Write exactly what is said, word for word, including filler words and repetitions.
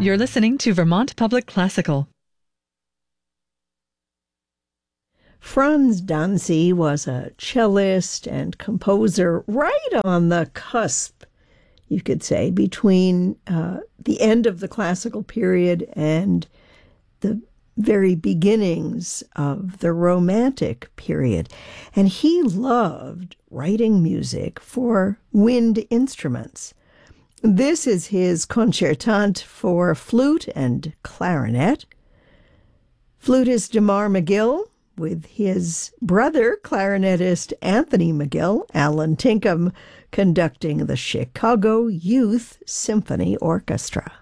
You're listening to Vermont Public Classical. Franz Danzi was a cellist and composer right on the cusp, you could say, between uh, the end of the classical period and the very beginnings of the Romantic period. And he loved writing music for wind instruments. This is his concertante for flute and clarinet. Flutist Damar McGill, with his brother, clarinetist Anthony McGill, Alan Tinkham, conducting the Chicago Youth Symphony Orchestra.